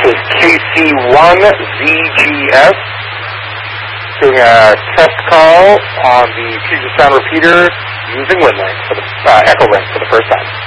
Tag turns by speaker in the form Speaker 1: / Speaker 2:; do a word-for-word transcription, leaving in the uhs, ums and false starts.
Speaker 1: is K C one Z G S. Doing a test call on the Puget Sound repeater using WinLink for the uh, Echo Link for the first time.